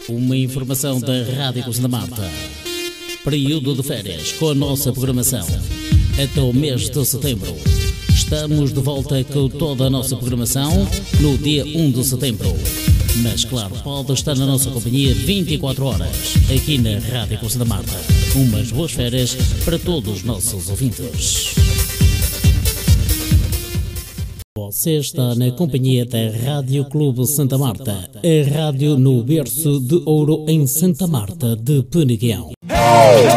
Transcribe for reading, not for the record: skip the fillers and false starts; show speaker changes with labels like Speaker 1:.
Speaker 1: Uma informação da Rádio Clube Santa Marta. Período de férias com a nossa programação. Até o mês de setembro. Estamos de volta com toda a nossa programação no dia 1 de setembro. Mas claro, pode estar na nossa companhia 24 horas, aqui na Rádio Clube Santa Marta. Umas boas férias para todos os nossos ouvintes. Você está na companhia da Rádio Clube Santa Marta, a rádio no berço de ouro em Santa Marta de Peneguião.